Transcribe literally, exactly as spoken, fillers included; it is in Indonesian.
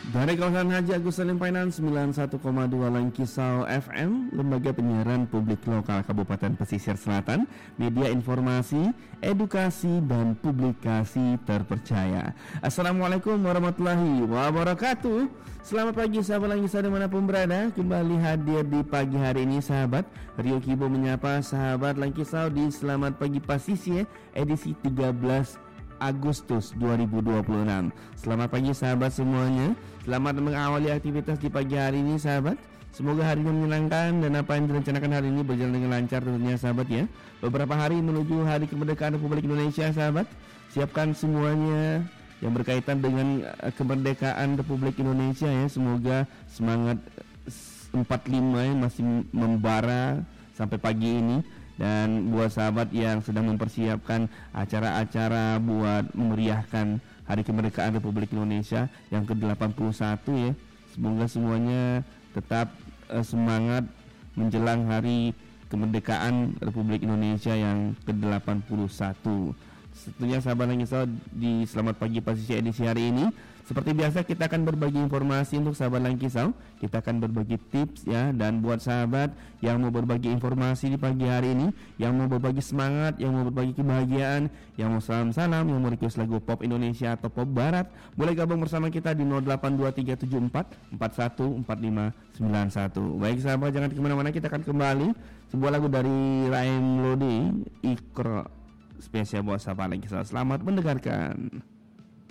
Dari kawasan Haji Agus Salim Finance sembilan puluh satu koma dua Langkisau F M, lembaga penyiaran publik lokal Kabupaten Pesisir Selatan, media informasi, edukasi, dan publikasi terpercaya. Assalamualaikum warahmatullahi wabarakatuh. Selamat pagi sahabat Langkisau dimanapun berada. Kembali hadir di pagi hari ini sahabat. Rio Kibo menyapa sahabat Langkisau di Selamat Pagi Pesisir edisi tiga belas Agustus dua ribu dua puluh enam. Selamat pagi sahabat semuanya. Selamat mengawali aktivitas di pagi hari ini sahabat. Semoga harinya menyenangkan dan apa yang direncanakan hari ini berjalan dengan lancar tentunya sahabat ya. Beberapa hari menuju Hari Kemerdekaan Republik Indonesia sahabat. Siapkan semuanya yang berkaitan dengan kemerdekaan Republik Indonesia ya. Semoga semangat empat puluh lima yang masih membara sampai pagi ini. Dan buat sahabat yang sedang mempersiapkan acara-acara buat memeriahkan Hari Kemerdekaan Republik Indonesia yang ke delapan puluh satu ya. Semoga semuanya tetap uh, semangat menjelang Hari Kemerdekaan Republik Indonesia yang ke delapan puluh satu. Tentunya sahabat Langkisau di Selamat Pagi Pesisir edisi hari ini seperti biasa kita akan berbagi informasi untuk sahabat Langkisau. Kita akan berbagi tips ya. Dan buat sahabat yang mau berbagi informasi di pagi hari ini, yang mau berbagi semangat, yang mau berbagi kebahagiaan, yang mau salam-salam, yang mau request lagu pop Indonesia atau pop barat, boleh gabung bersama kita di nol delapan dua tiga tujuh empat empat satu empat lima sembilan satu. Baik sahabat, jangan kemana-mana, kita akan kembali sebuah lagu dari Raim Lodi, Ikro, spesial buat sahabat Langkisau. Selamat mendengarkan.